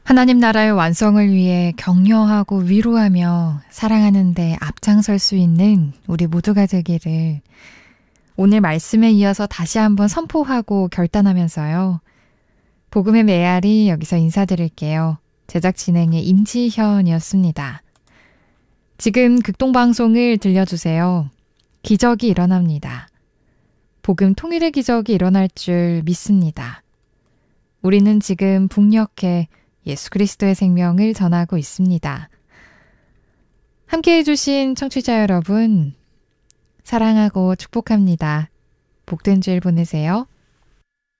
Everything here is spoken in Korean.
하나님 나라의 완성을 위해 격려하고 위로하며 사랑하는 데 앞장설 수 있는 우리 모두가 되기를 오늘 말씀에 이어서 다시 한번 선포하고 결단하면서요. 복음의 메아리 여기서 인사드릴게요. 제작 진행의 임지현이었습니다. 지금 극동방송을 들려주세요. 기적이 일어납니다. 복음 통일의 기적이 일어날 줄 믿습니다. 우리는 지금 북녘에 예수 그리스도의 생명을 전하고 있습니다. 함께해 주신 청취자 여러분, 사랑하고 축복합니다. 복된 주일 보내세요.